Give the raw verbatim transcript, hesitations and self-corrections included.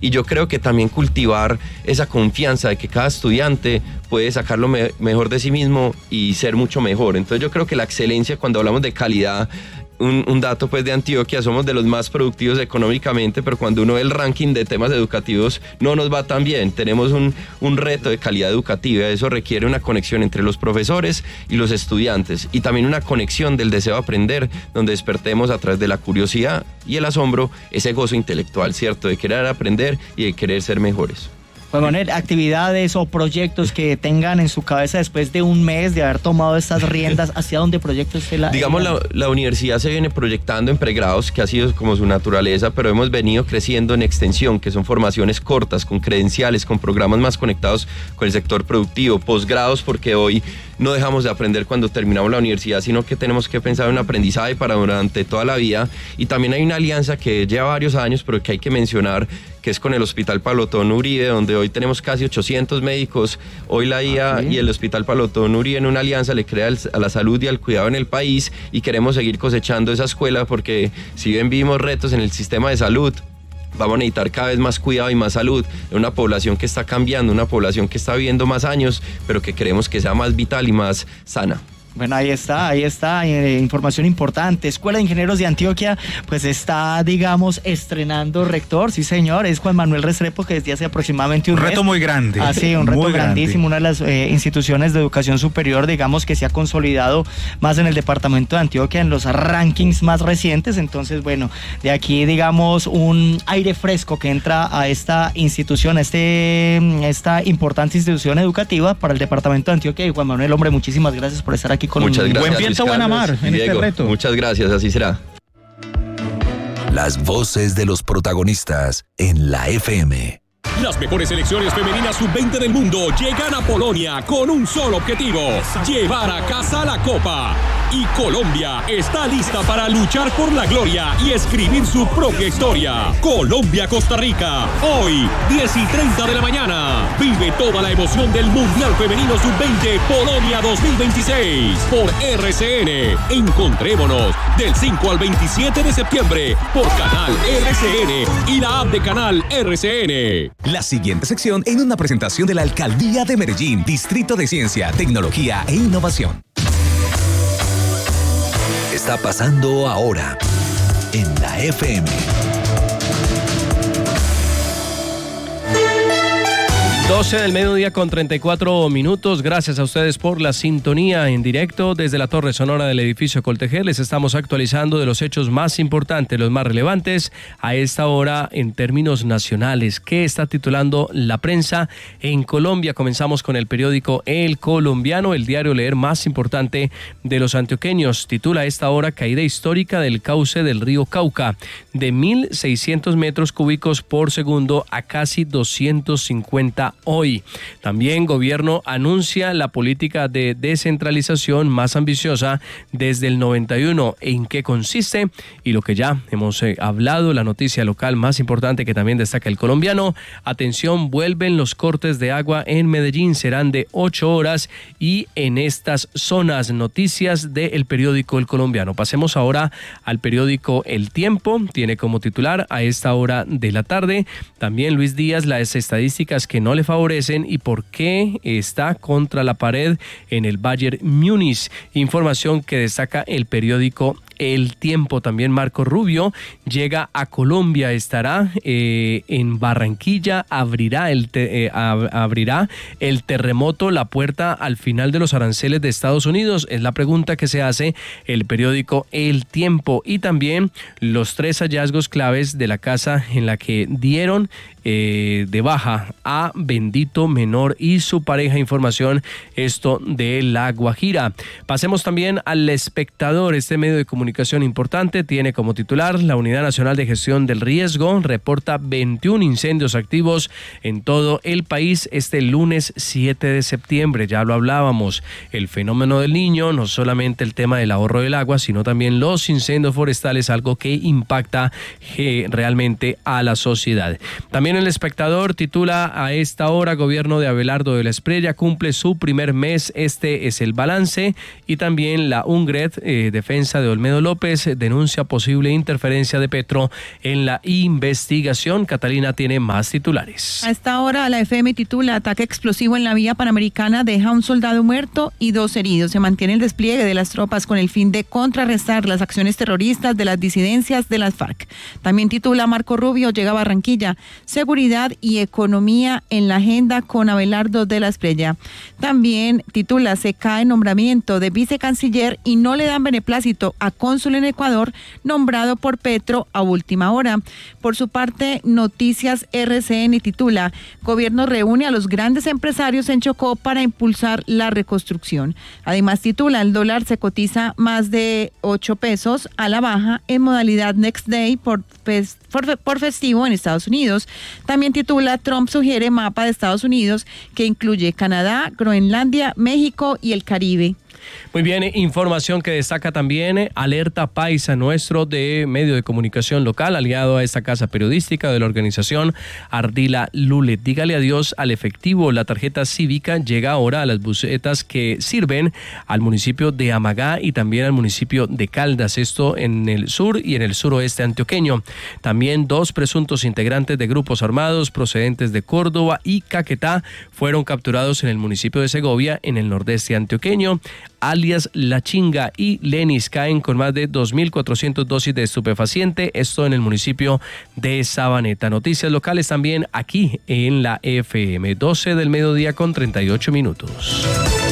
y yo creo que también cultivar esa confianza de que cada estudiante puede sacar lo me- mejor de sí mismo y ser mucho mejor. Entonces yo creo que la excelencia, cuando hablamos de calidad, Un, un dato pues de Antioquia, somos de los más productivos económicamente, pero cuando uno ve el ranking de temas educativos no nos va tan bien. Tenemos un, un reto de calidad educativa. Eso requiere una conexión entre los profesores y los estudiantes, y también una conexión del deseo de aprender, donde despertemos a través de la curiosidad y el asombro ese gozo intelectual, ¿cierto? De querer aprender y de querer ser mejores. Juan Manuel, actividades o proyectos que tengan en su cabeza después de un mes de haber tomado estas riendas, ¿hacia dónde proyecta usted la...? Digamos, la, la universidad se viene proyectando en pregrados, que ha sido como su naturaleza, pero hemos venido creciendo en extensión, que son formaciones cortas, con credenciales, con programas más conectados con el sector productivo, posgrados, porque hoy no dejamos de aprender cuando terminamos la universidad, sino que tenemos que pensar en un aprendizaje para durante toda la vida. Y también hay una alianza que lleva varios años, pero que hay que mencionar, que es con el Hospital Pablo Tobón Uribe, donde hoy tenemos casi ochocientos médicos. Hoy la I A, ¿sí?, y el Hospital Pablo Tobón Uribe en una alianza le crea a la salud y al cuidado en el país, y queremos seguir cosechando esa escuela, porque si bien vivimos retos en el sistema de salud, vamos a necesitar cada vez más cuidado y más salud en una población que está cambiando, una población que está viviendo más años, pero que queremos que sea más vital y más sana. Bueno, ahí está, ahí está, eh, información importante. Escuela de Ingenieros de Antioquia, pues está, digamos, estrenando rector, sí señor, es Juan Manuel Restrepo, que desde hace aproximadamente un, un reto mes, muy grande. Ah, sí, un reto muy grandísimo, grande. Una de las eh, instituciones de educación superior, digamos, que se ha consolidado más en el departamento de Antioquia, en los rankings más recientes. Entonces, bueno, de aquí, digamos, un aire fresco que entra a esta institución, a este, esta importante institución educativa para el departamento de Antioquia. Y Juan Manuel, hombre, muchísimas gracias por estar aquí con Muchas gracias, buen viento, buena mar en Diego, este reto. Muchas gracias, así será. Las voces de los protagonistas en la F M. Las mejores selecciones femeninas sub veinte del mundo llegan a Polonia con un solo objetivo: llevar a casa la copa. Y Colombia está lista para luchar por la gloria y escribir su propia historia. Colombia-Costa Rica, hoy, diez y treinta de la mañana. Vive toda la emoción del Mundial Femenino sub veinte Polonia dos mil veintiséis por R C N. Encontrémonos del cinco al veintisiete de septiembre por Canal R C N y la app de Canal R C N. La siguiente sección en una presentación de la Alcaldía de Medellín, Distrito de Ciencia, Tecnología e Innovación. Está pasando ahora en la F M. doce del mediodía con treinta y cuatro minutos. Gracias a ustedes por la sintonía en directo desde la Torre Sonora del edificio Coltejer. Les estamos actualizando de los hechos más importantes, los más relevantes a esta hora en términos nacionales. ¿Qué está titulando la prensa en Colombia? Comenzamos con el periódico El Colombiano, el diario leer más importante de los antioqueños. Titula a esta hora: caída histórica del cauce del río Cauca, de mil seiscientos metros cúbicos por segundo a casi doscientos cincuenta hoy. También gobierno anuncia la política de descentralización más ambiciosa desde el noventa y uno. ¿En qué consiste? Y lo que ya hemos eh, hablado, la noticia local más importante que también destaca El Colombiano: atención, vuelven los cortes de agua en Medellín, serán de ocho horas y en estas zonas. Noticias del periódico El Colombiano. Pasemos ahora al periódico El Tiempo. Tiene como titular a esta hora de la tarde también Luis Díaz: las estadísticas que no le favorecen y por qué está contra la pared en el Bayern Múnich. Información que destaca el periódico El Tiempo. También Marco Rubio llega a Colombia, estará eh, en Barranquilla, abrirá el, te, eh, ab, abrirá el terremoto la puerta al final de los aranceles de Estados Unidos. Es la pregunta que se hace el periódico El Tiempo. Y también los tres hallazgos claves de la casa en la que dieron eh, de baja a Bendito Menor y su pareja. Información esto de La Guajira. Pasemos también al Espectador. Este medio de comunicación importante tiene como titular: la Unidad Nacional de Gestión del Riesgo reporta veintiún incendios activos en todo el país este lunes siete de septiembre. Ya lo hablábamos, el fenómeno del Niño, no solamente el tema del ahorro del agua, sino también los incendios forestales, algo que impacta eh, realmente a la sociedad. También el Espectador titula a esta hora: gobierno de Abelardo de la Espriella cumple su primer mes, este es el balance. Y también la UNGRED, eh, defensa de Olmedo Olmedo López denuncia posible interferencia de Petro en la investigación. Catalina tiene más titulares. A esta hora la F M titula: ataque explosivo en la vía panamericana deja un soldado muerto y dos heridos. Se mantiene el despliegue de las tropas con el fin de contrarrestar las acciones terroristas de las disidencias de las FARC. También titula: Marco Rubio llega a Barranquilla, seguridad y economía en la agenda con Abelardo de la Espriella. También titula: se cae nombramiento de vicecanciller y no le dan beneplácito a cónsul en Ecuador nombrado por Petro a última hora. Por su parte, Noticias R C N titula: gobierno reúne a los grandes empresarios en Chocó para impulsar la reconstrucción. Además titula: el dólar se cotiza más de ocho pesos a la baja en modalidad Next Day por, por, por festivo en Estados Unidos. También titula: Trump sugiere mapa de Estados Unidos que incluye Canadá, Groenlandia, México y el Caribe. Muy bien, información que destaca también Alerta Paisa, nuestro de medio de comunicación local, aliado a esta casa periodística de la organización Ardila Lule. Dígale adiós al efectivo. La tarjeta cívica llega ahora a las busetas que sirven al municipio de Amagá y también al municipio de Caldas, esto en el sur y en el suroeste antioqueño. También dos presuntos integrantes de grupos armados procedentes de Córdoba y Caquetá fueron capturados en el municipio de Segovia, en el nordeste antioqueño. Alias La Chinga y Lenis caen con más de dos mil cuatrocientas dosis de estupefaciente, esto en el municipio de Sabaneta. Noticias locales también aquí en la F M, doce del mediodía con treinta y ocho minutos.